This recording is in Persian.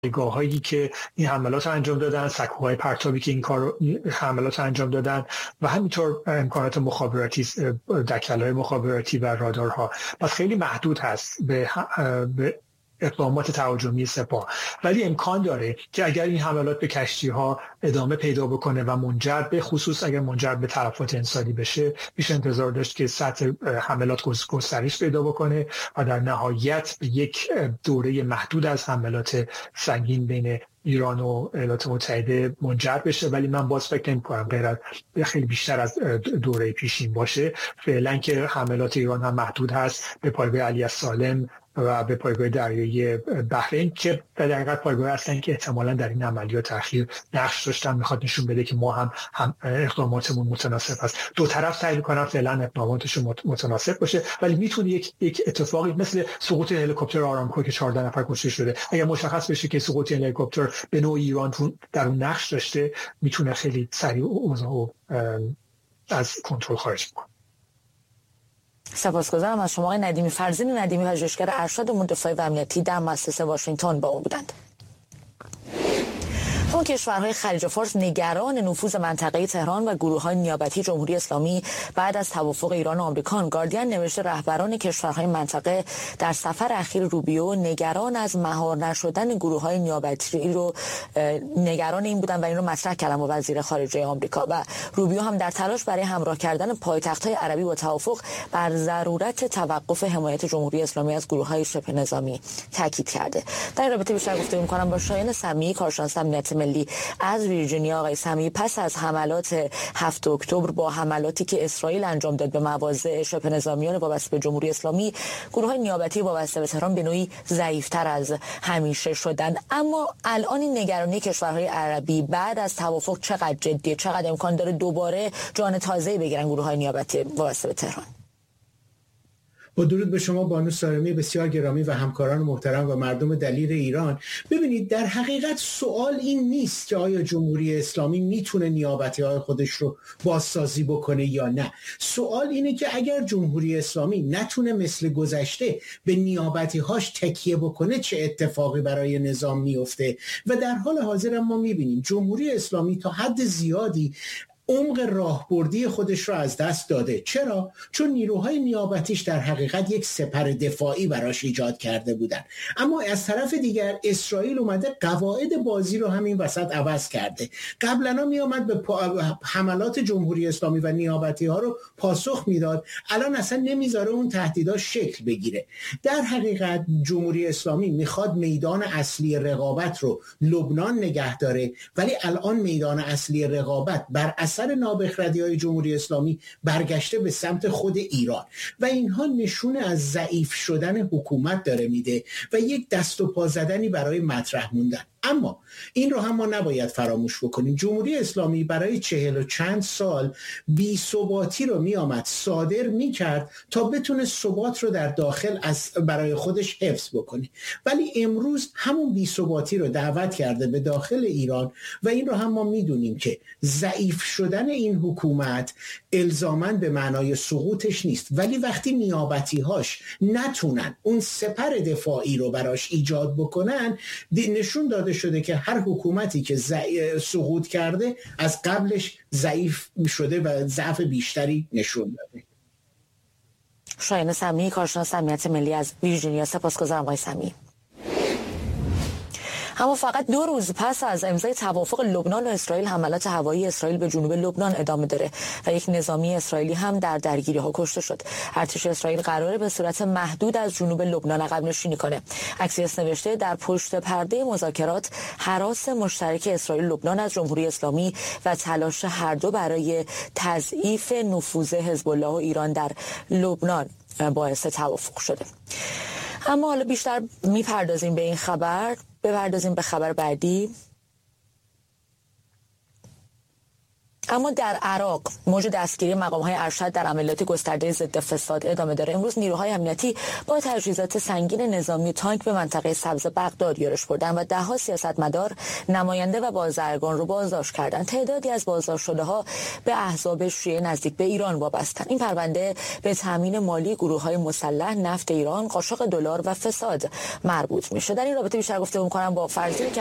پایگاهایی که این حملات انجام دادن، سکوهای پرتابی که این حملات انجام دادن و همینطور امکانات مخابراتی، دکل‌های مخابراتی و رادارها، پس خیلی محدود هست به اقدامات تهاجمی سپاه. ولی امکان داره که اگر این حملات به کشتی‌ها ادامه پیدا بکنه و منجر به خصوص اگر منجر به تلفات انسانی بشه، میشه انتظار داشت که سطح حملات گسترش پیدا بکنه و در نهایت یک دوره محدود از حملات سنگین بین ایران و ایالات متحده منجر بشه. ولی من باز فکر نمی‌کنم غیر از خیلی بیشتر از دوره پیشین باشه. فعلا که حملات ایران هم محدود هست به پایگاه علی السالم و به پایگاه دریایی بحرین که در حقیقت پایگاه هستن که احتمالاً در این عملیات اخیر نقش داشتن. میخواد نشون بده که ما هم اقداماتمون متناسب هست. دو طرف سعی میکنن فعلا اقداماتشون متناسب باشه، ولی میتونه یک اتفاقی مثل سقوط هلیکوپتر آرامکو که 14 نفر کشته شده، اگر مشخص بشه که سقوط هلیکوپتر به نوعی ایران در اون نقش داشته، میتونه خیلی سریع اوضاع از کنترل خارج کنه. سپاسگزارم از شما. آقای ندیمی فرزین ندیمی، پژوهشگر ارشد امور دفاعی و امنیتی در مؤسسه واشنگتن با ما بودند. اون کشورهای خلیج فارس نگران نفوذ منطقه تهران و گروه‌های نیابتی جمهوری اسلامی بعد از توافق ایران و آمریکا. گاردین نوشته رهبران کشورهای منطقه در سفر اخیر روبیو نگران از مهار نشدن گروه‌های نیابتی رو نگران این بودن و این رو مطرح کردن با وزیر خارجه آمریکا. و روبیو هم در تلاش برای همراه کردن پایتخت‌های عربی با توافق بر ضرورت توقف حمایت جمهوری اسلامی از گروه‌های شبه نظامی تاکید کرده. در این رابطه بیشتر گفتگو می‌کنم با شایان سمیعی، کارشناس امنیت ملی از ویرجینیا. آقای سمیعی، پس از حملات 7 اکتبر با حملاتی که اسرائیل انجام داد به مواضع شبه نظامیان وابسته به جمهوری اسلامی، گروه‌های نیابتی وابسته به تهران به نوعی ضعیف‌تر از همیشه شدند. اما الان این نگرانی کشورهای عربی بعد از توافق چقدر جدیه؟ چقدر امکان داره دوباره جان تازه‌ای بگیرن گروه‌های نیابتی وابسته به تهران؟ با درود به شما بانو سارمی بسیار گرامی و همکاران محترم و مردم دلیر ایران. ببینید، در حقیقت سوال این نیست که آیا جمهوری اسلامی میتونه نیابتی‌های خودش رو بازسازی بکنه یا نه. سوال اینه که اگر جمهوری اسلامی نتونه مثل گذشته به نیابتی‌هاش تکیه بکنه چه اتفاقی برای نظام میفته. و در حال حاضر ما میبینیم جمهوری اسلامی تا حد زیادی عمق راهبردی خودش را از دست داده. چرا؟ چون نیروهای نیابتیش در حقیقت یک سپر دفاعی براش ایجاد کرده بودن. اما از طرف دیگر اسرائیل اومده قواعد بازی رو همین وسط عوض کرده. قبلا می اومد به حملات جمهوری اسلامی و نیابتی ها رو پاسخ میداد، الان اصلا نمیذاره اون تهدیدها شکل بگیره. در حقیقت جمهوری اسلامی میخواد میدان اصلی رقابت رو لبنان نگه داره، ولی الان میدان اصلی رقابت بر اثر نابخردی‌های جمهوری اسلامی برگشته به سمت خود ایران و اینها نشون از ضعیف شدن حکومت داره میده و یک دست و پا زدنی برای مطرح موندن. اما این رو هم ما نباید فراموش بکنیم. جمهوری اسلامی برای 40 و چند سال بی‌ثباتی رو میآمد صادر میکرد تا بتونه ثبات رو در داخل برای خودش حفظ بکنه، ولی امروز همون بی‌ثباتی رو دعوت کرده به داخل ایران و این رو هم ما میدونیم که ضعیف شدن این حکومت الزاماً به معنای سقوطش نیست، ولی وقتی نیابتی‌هاش نتونن اون سپر دفاعی رو براش ایجاد بکنن، نشون داده شده که هر حکومتی که سقوط کرده از قبلش ضعیف شده و ضعف بیشتری نشون داده. شایان سمیعی، کارشناس امنیت ملی از ویرجینیا. سپاسگزارم آقای سمیعی. اما فقط 2 روز پس از امضای توافق لبنان و اسرائیل، حملات هوایی اسرائیل به جنوب لبنان ادامه داره و یک نظامی اسرائیلی هم در درگیری‌ها کشته شد. ارتش اسرائیل قراره به صورت محدود از جنوب لبنان عقب نشینی کنه. اکسیوس نوشته در پشت پرده مذاکرات هراس مشترک اسرائیل لبنان از جمهوری اسلامی و تلاش هر دو برای تضعیف نفوذ حزب الله و ایران در لبنان باعث توافق شده. اما حالا بیشتر میپردازیم به این خبر. بپردازیم به خبر بعدی. اما در عراق موج دستگیری مقام‌های ارشد در عملیات گسترده ضد فساد ادامه داره. امروز نیروهای امنیتی با تجهیزات سنگین نظامی و تانک به منطقه سبز بغداد یورش بردن و ده‌ها سیاستمدار، نماینده و بازرگان رو بازداشت کردند. تعدادی از بازداشت شده‌ها به احزاب شیعه نزدیک به ایران وابسته‌اند. این پرونده به تامین مالی گروه‌های مسلح، نفت ایران، قاچاق دلار و فساد مربوط میشه. در این رابطه بیشتر گفتگو می‌کنم با فرزین